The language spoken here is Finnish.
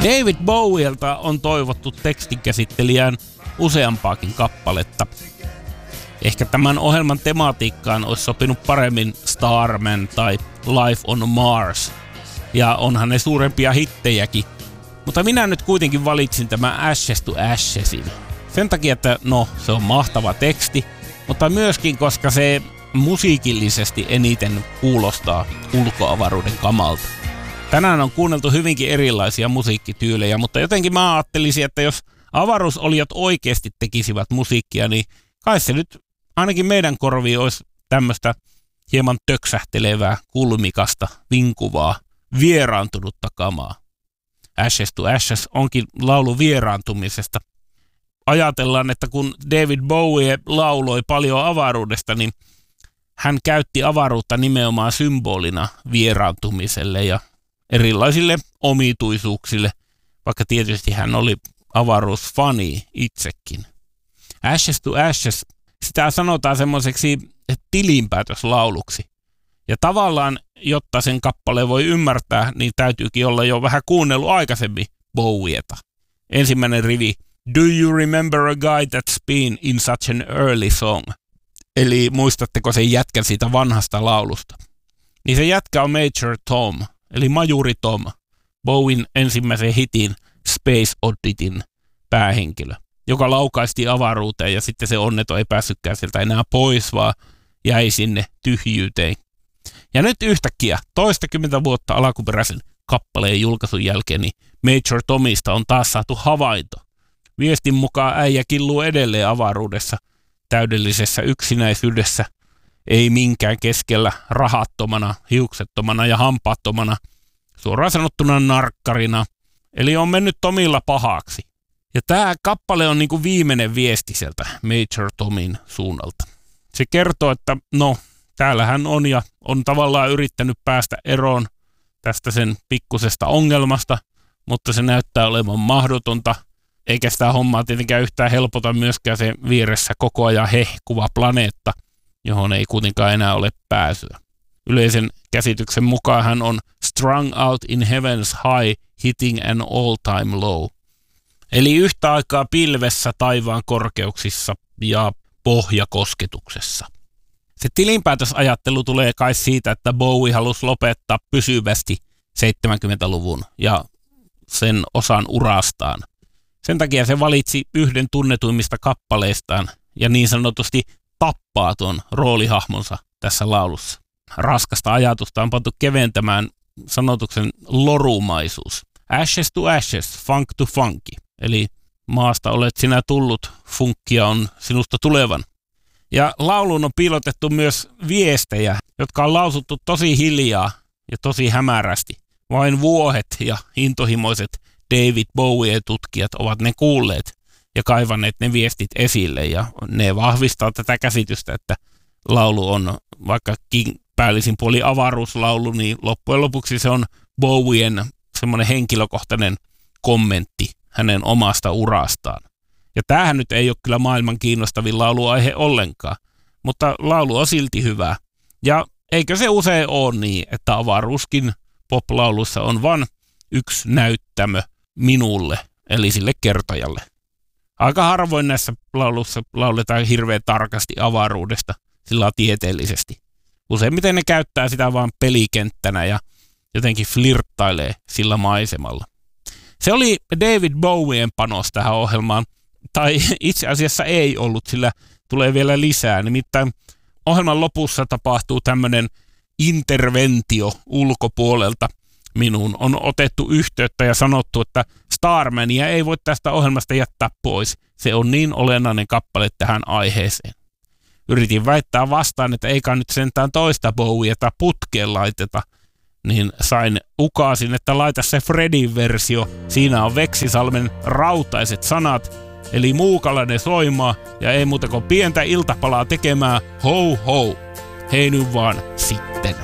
David Bowielta on toivottu tekstinkäsittelijään useampaakin kappaletta. Ehkä tämän ohjelman tematiikkaan olisi sopinut paremmin Starman tai Life on Mars. Ja onhan ne suurempia hittejäkin. Mutta minä nyt kuitenkin valitsin tämän Ashes to Ashesin. Sen takia, että se on mahtava teksti, mutta myöskin koska se musiikillisesti eniten kuulostaa ulkoavaruuden kamalta. Tänään on kuunneltu hyvinkin erilaisia musiikkityylejä, mutta jotenkin mä ajattelisin, että jos avaruusolijat oikeasti tekisivät musiikkia, niin kai se nyt ainakin meidän korviin olisi tämmöistä hieman töksähtelevää, kulmikasta, vinkuvaa, vieraantunutta kamaa. Ashes to Ashes onkin laulu vieraantumisesta. Ajatellaan, että kun David Bowie lauloi paljon avaruudesta, niin hän käytti avaruutta nimenomaan symbolina vieraantumiselle ja erilaisille omituisuuksille, vaikka tietysti hän oli avaruusfani itsekin. Ashes to Ashes, sitä sanotaan semmoiseksi tilinpäätöslauluksi. Ja tavallaan, jotta sen kappaleen voi ymmärtää, niin täytyykin olla jo vähän kuunnellut aikaisemmin Bowieta. Ensimmäinen rivi, Do you remember a guy that's been in such an early song? Eli muistatteko sen jätkän siitä vanhasta laulusta? Niin se jätkä on Major Tom, eli Majuri Tom, Bowien ensimmäisen hitin Space Oddityn päähenkilö, joka laukaistiin avaruuteen ja sitten se onneton ei päässytkään sieltä enää pois, vaan jäi sinne tyhjyyteen. Ja nyt yhtäkkiä, toistakymmentä vuotta alkuperäisen kappaleen julkaisun jälkeen, niin Major Tomista on taas saatu havainto. Viestin mukaan äijä killuu edelleen avaruudessa, täydellisessä yksinäisyydessä, ei minkään keskellä, rahattomana, hiuksettomana ja hampaattomana, suoraan sanottuna narkkarina, eli on mennyt Tomilla pahaksi. Ja tämä kappale on niinku viimeinen viesti sieltä Major Tomin suunnalta. Se kertoo, että täällä hän on ja on tavallaan yrittänyt päästä eroon tästä sen pikkusesta ongelmasta, mutta se näyttää olevan mahdotonta, eikä sitä hommaa tietenkään yhtään helpota myöskään se vieressä koko ajan hehkuva planeetta, johon ei kuitenkaan enää ole pääsyä. Yleisen käsityksen mukaan hän on strung out in heaven's high, hitting an all-time low. Eli yhtä aikaa pilvessä taivaan korkeuksissa ja pohjakosketuksessa. Se tilinpäätösajattelu tulee kai siitä, että Bowie halusi lopettaa pysyvästi 70-luvun ja sen osan urastaan. Sen takia se valitsi yhden tunnetuimmista kappaleistaan ja niin sanotusti tappaa tuon roolihahmonsa tässä laulussa. Raskasta ajatusta on pantu keventämään sanotuksen lorumaisuus. Ashes to ashes, funk to funky. Eli maasta olet sinä tullut, funkkia on sinusta tulevan. Ja lauluun on piilotettu myös viestejä, jotka on lausuttu tosi hiljaa ja tosi hämärästi. Vain vuohet ja intohimoiset David Bowie-tutkijat ovat ne kuulleet ja kaivanneet ne viestit esille. Ja ne vahvistaa tätä käsitystä, että laulu on vaikkakin päällisin puoli avaruuslaulu, niin loppujen lopuksi se on Bowien semmoinen henkilökohtainen kommentti hänen omasta urastaan. Ja tämähän nyt ei ole kyllä maailman kiinnostavin lauluaihe ollenkaan, mutta laulu on silti hyvä. Ja eikö se usein ole niin, että avaruuskin pop-laulussa on vain yksi näyttämö minulle, eli sille kertojalle. Aika harvoin näissä laulussa lauletaan hirveän tarkasti avaruudesta sillä tieteellisesti. Useimmiten ne käyttää sitä vaan pelikenttänä ja jotenkin flirttailee sillä maisemalla. Se oli David Bowien panos tähän ohjelmaan, tai itse asiassa ei ollut, sillä tulee vielä lisää. Nimittäin ohjelman lopussa tapahtuu tämmöinen interventio ulkopuolelta. Minuun on otettu yhteyttä ja sanottu, että Starmania ei voi tästä ohjelmasta jättää pois. Se on niin olennainen kappale tähän aiheeseen. Yritin väittää vastaan, että eikä nyt sentään toista Bowieta putkeen laiteta, niin sain ukaasin, että laita se Fredin versio. Siinä on Veksisalmen rautaiset sanat, eli muukalainen soimaa ja ei muuta kuin pientä iltapalaa tekemään. Ho ho! Hei nyt vaan sitten.